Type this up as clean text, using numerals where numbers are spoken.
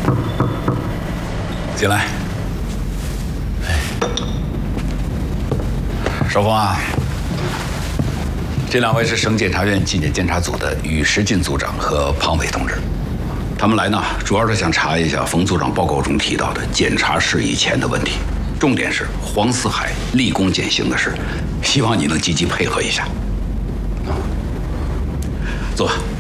进来。少峰啊，这两位是省检察院纪检监察组的于时进组长和庞伟同志。他们来呢，主要是想查一下冯组长报告中提到的检察事宜前的问题，重点是黄四海立功减刑的事，希望你能积极配合一下。坐吧。